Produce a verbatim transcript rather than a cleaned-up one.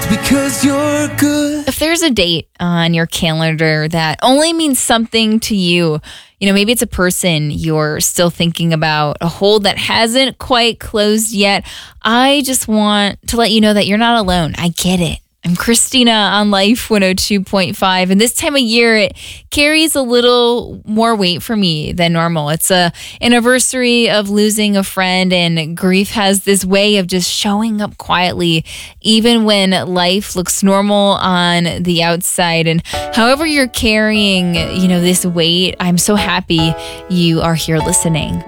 because you're good. If there's a date on your calendar that only means something to you, you know, maybe it's a person you're still thinking about, a hole that hasn't quite closed yet, I just want to let you know that you're not alone. I get it. I'm Christina on Life one oh two point five, and this time of year it carries a little more weight for me than normal. It's a anniversary of losing a friend, and grief has this way of just showing up quietly even when life looks normal on the outside. And however you're carrying, you know, this weight, I'm so happy you are here listening.